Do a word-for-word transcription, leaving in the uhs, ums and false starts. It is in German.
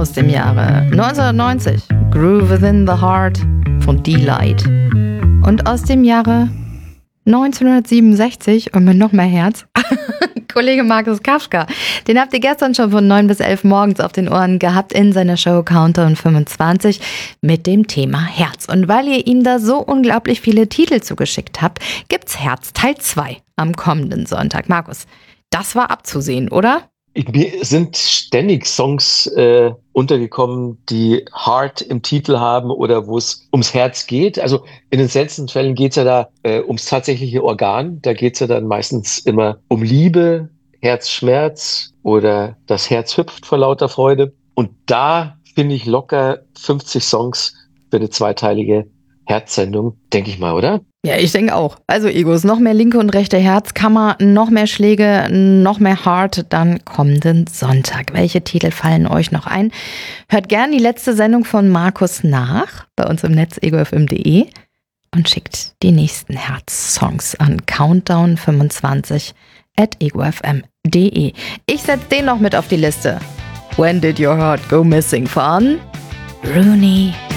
aus dem Jahre neunzehnhundertneunzig, Groove Within the Heart von D-Light. Und aus dem Jahre neunzehnhundertsiebenundsechzig und mit noch mehr Herz, Kollege Markus Kafka. Den habt ihr gestern schon von neun bis elf morgens auf den Ohren gehabt in seiner Show Countdown fünfundzwanzig mit dem Thema Herz. Und weil ihr ihm da so unglaublich viele Titel zugeschickt habt, gibt's Herz Teil zwei am kommenden Sonntag. Markus, das war abzusehen, oder? Mir sind ständig Songs äh, untergekommen, die Heart im Titel haben oder wo es ums Herz geht. Also in den seltensten Fällen geht's ja da äh, ums tatsächliche Organ. Da geht's ja dann meistens immer um Liebe, Herzschmerz oder das Herz hüpft vor lauter Freude. Und da finde ich locker fünfzig Songs für eine zweiteilige Herzsendung, denke ich mal, oder? Ja, ich denke auch. Also Egos, noch mehr linke und rechte Herzkammer, noch mehr Schläge, noch mehr Heart, dann kommenden Sonntag. Welche Titel fallen euch noch ein? Hört gern die letzte Sendung von Markus nach, bei uns im Netz ego f m punkt de und schickt die nächsten Herz-Songs an countdown fünfundzwanzig at ego f m punkt de. Ich setze den noch mit auf die Liste. When Did Your Heart Go Missing von Rooney